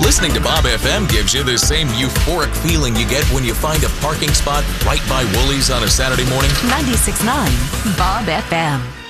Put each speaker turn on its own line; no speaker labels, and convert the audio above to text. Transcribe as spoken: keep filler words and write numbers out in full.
Listening to Bob F M gives you the same euphoric feeling you get when you find a parking spot right by Woolies on a Saturday morning.
ninety-six point nine Bob F M.